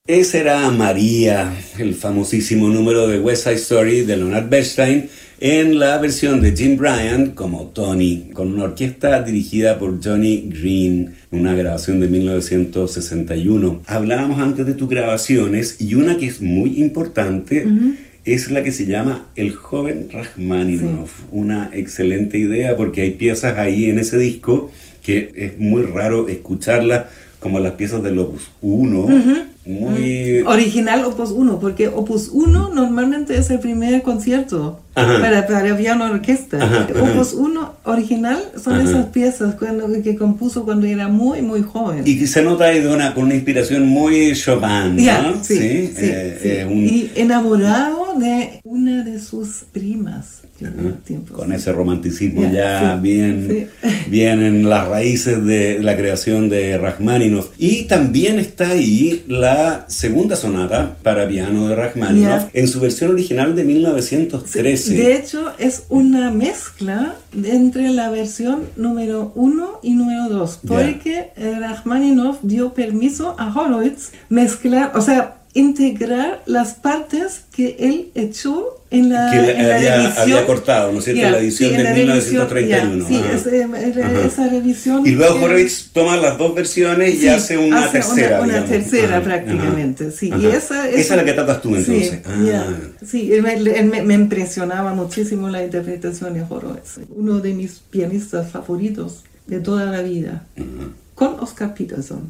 Ese era María, el famosísimo número de West Side Story de Leonard Bernstein, en la versión de Jim Bryant como Tony, con una orquesta dirigida por Johnny Green, una grabación de 1961. Hablábamos antes de tus grabaciones y una que es muy importante es la que se llama El joven Rajmáninov. Sí. Una excelente idea porque hay piezas ahí en ese disco que es muy raro escucharlas, como las piezas del Opus 1. Muy original Opus 1, porque Opus 1 normalmente es el primer concierto para piano orquesta. Opus 1 original son esas piezas que compuso cuando era muy muy joven. Y que se nota ahí con una inspiración muy Chopin, ¿no? Sí. Y enamorado de una de sus primas. Con ese romanticismo bien en las raíces de la creación de Rajmáninov. Y también está ahí la segunda sonata para piano de Rajmáninov en su versión original de 1913. De hecho, es una mezcla entre la versión número 1 y número 2, porque Rajmáninov dio permiso a Horowitz mezclar, o sea, integrar las partes que él echó en la edición. Había cortado, ¿no es cierto? La edición de 1931. Esa revisión. Y luego Horowitz toma las dos versiones y hace una tercera. Una tercera prácticamente, Y esa es la que tratas tú entonces. Me impresionaba muchísimo la interpretación de Horowitz. Uno de mis pianistas favoritos de toda la vida. Con Oscar Peterson.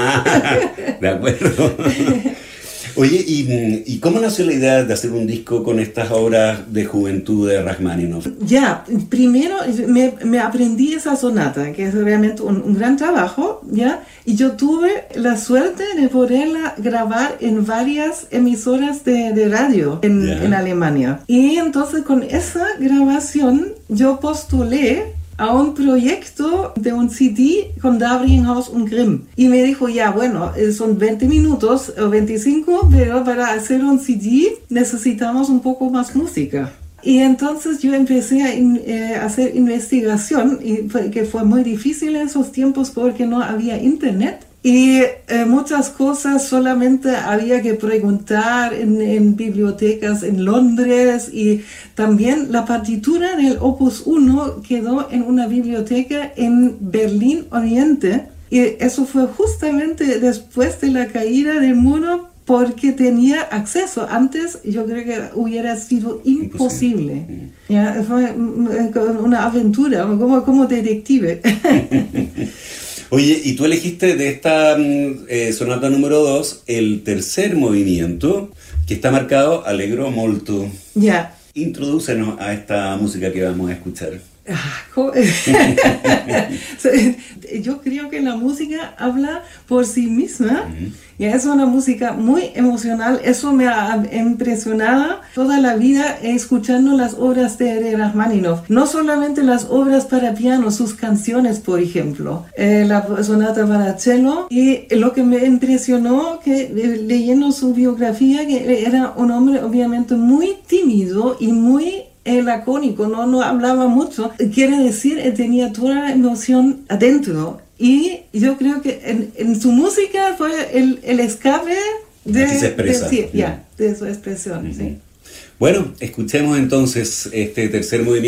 De acuerdo. Oye, ¿y cómo nació la idea de hacer un disco con estas obras de juventud de Rajmáninov? Primero me aprendí esa sonata, que es realmente un gran trabajo, y yo tuve la suerte de poderla grabar en varias emisoras de radio en Alemania. Y entonces con esa grabación yo postulé a un proyecto de un CD con Darbienhaus und Grimm. Y me dijo, son 20 minutos o 25, pero para hacer un CD necesitamos un poco más música. Y entonces yo empecé a hacer investigación, que fue muy difícil en esos tiempos porque no había internet. Y muchas cosas solamente había que preguntar en bibliotecas en Londres, y también la partitura del Opus 1 quedó en una biblioteca en Berlín Oriente, y eso fue justamente después de la caída del muro, porque tenía acceso. Antes yo creo que hubiera sido imposible. Fue una aventura, como detective. Oye, y tú elegiste de esta sonata número 2 el tercer movimiento, que está marcado Allegro molto. Introdúcenos a esta música que vamos a escuchar. Yo creo que la música habla por sí misma. Es una música muy emocional. Eso me ha impresionado toda la vida escuchando las obras de Rajmáninov. No solamente las obras para piano, sus canciones, por ejemplo, la sonata para cello. Y lo que me impresionó, que leyendo su biografía, que era un hombre obviamente muy tímido y muy lacónico, no hablaba mucho. Quiere decir, tenía toda la emoción adentro. Y yo creo que en su música fue el escape de su expresión. Bueno, escuchemos entonces este tercer movimiento.